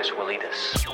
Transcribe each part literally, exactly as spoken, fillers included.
darkness will lead us.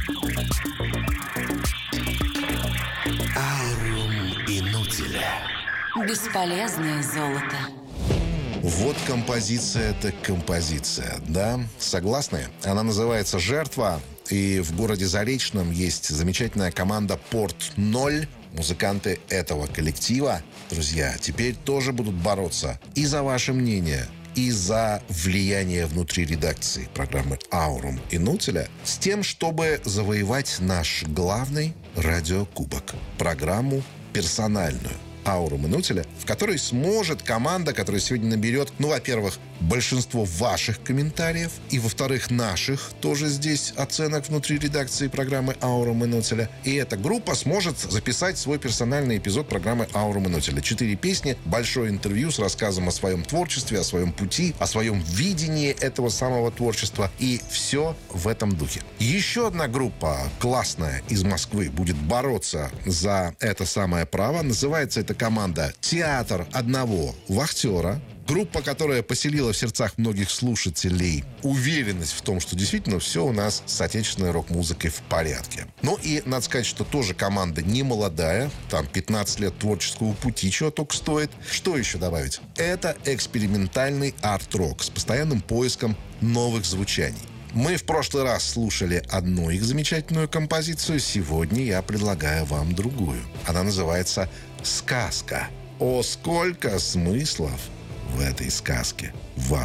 Аурум Инутиля. Бесполезное золото. Вот композиция, это композиция, да? Согласны? Она называется «Жертва». И в городе Заречном есть замечательная команда «Порт ноль». Музыканты этого коллектива, друзья, теперь тоже будут бороться и за ваше мнение, и за влияние внутри редакции программы «Аурум Инутиля» с тем, чтобы завоевать наш главный радиокубок. Программу персональную «Аурум Инутиля», в которой сможет команда, которая сегодня наберет, ну, во-первых, большинство ваших комментариев, и, во-вторых, наших тоже здесь оценок внутри редакции программы «Аурум Инутиля». И эта группа сможет записать свой персональный эпизод программы «Аурум Инутиля». Четыре песни, большое интервью с рассказом о своем творчестве, о своем пути, о своем видении этого самого творчества. И все в этом духе. Еще одна группа классная из Москвы будет бороться за это самое право. Называется эта команда «Театр одного вахтера». Группа, которая поселила в сердцах многих слушателей уверенность в том, что действительно все у нас с отечественной рок-музыкой в порядке. Ну и надо сказать, что тоже команда не молодая. Там пятнадцать лет творческого пути, чего только стоит. Что еще добавить? Это экспериментальный арт-рок с постоянным поиском новых звучаний. Мы в прошлый раз слушали одну их замечательную композицию. Сегодня я предлагаю вам другую. Она называется «Сказка». О, сколько смыслов в этой сказке! Вас